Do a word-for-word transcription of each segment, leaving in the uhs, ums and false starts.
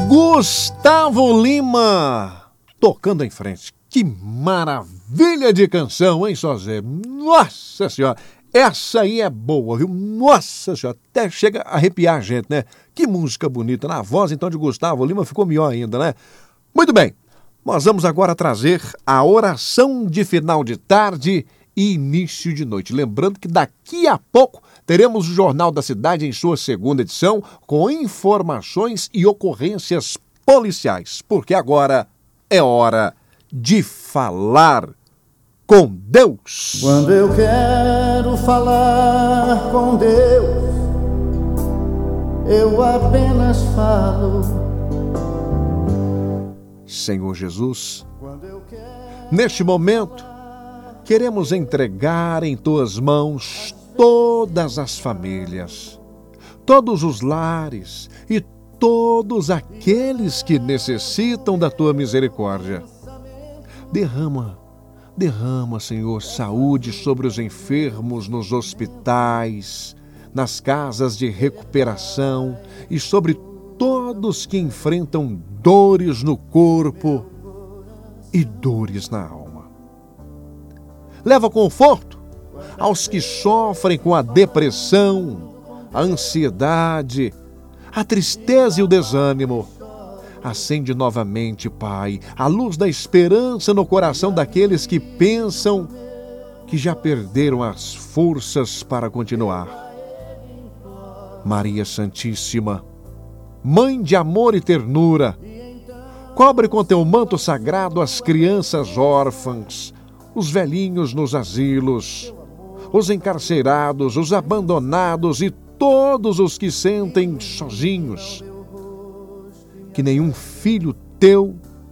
Gustavo Lima, tocando em frente. Que maravilha de canção, hein, Sozé? Nossa Senhora, essa aí é boa, viu? Nossa Senhora, até chega a arrepiar a gente, né? Que música bonita. Na voz, então, de Gustavo Lima ficou melhor ainda, né? Muito bem, nós vamos agora trazer a oração de final de tarde e início de noite. Lembrando que daqui a pouco teremos o Jornal da Cidade em sua segunda edição com informações e ocorrências policiais, porque agora é hora de falar com Deus. Quando eu quero falar com Deus, eu apenas falo. Senhor Jesus, neste momento, queremos entregar em tuas mãos todas as famílias, todos os lares e todos aqueles que necessitam da tua misericórdia. Derrama, derrama, Senhor, saúde sobre os enfermos nos hospitais, nas casas de recuperação e sobre todos que enfrentam dores no corpo e dores na alma. Leva conforto aos que sofrem com a depressão, a ansiedade, a tristeza e o desânimo. Acende novamente, Pai, a luz da esperança no coração daqueles que pensam que já perderam as forças para continuar. Maria Santíssima, Mãe de amor e ternura, cobre com teu manto sagrado as crianças órfãs, os velhinhos nos asilos, os encarcerados, os abandonados e todos os que sentem sozinhos. Que nenhum filho teu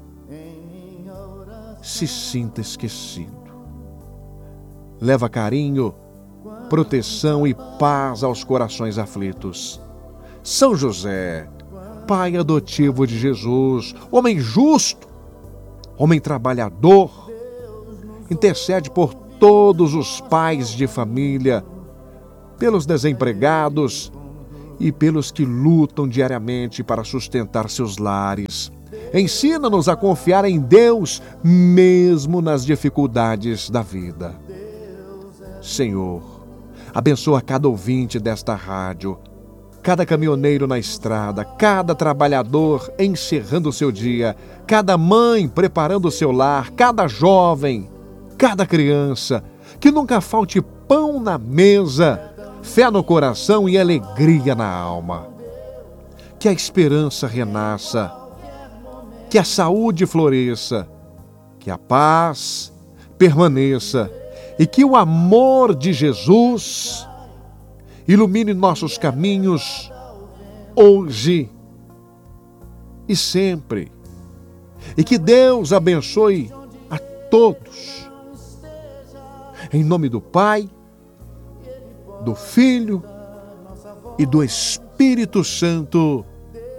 se sinta esquecido. Leva carinho, proteção e paz aos corações aflitos. São José, pai adotivo de Jesus, homem justo, homem trabalhador, intercede por todos os pais de família, pelos desempregados e pelos que lutam diariamente para sustentar seus lares. Ensina-nos a confiar em Deus, mesmo nas dificuldades da vida. Senhor, abençoa cada ouvinte desta rádio, cada caminhoneiro na estrada, cada trabalhador encerrando o seu dia, cada mãe preparando o seu lar, cada jovem, cada criança, que nunca falte pão na mesa, fé no coração e alegria na alma. Que a esperança renasça, que a saúde floresça, que a paz permaneça e que o amor de Jesus ilumine nossos caminhos hoje e sempre. E que Deus abençoe a todos. Em nome do Pai, do Filho e do Espírito Santo.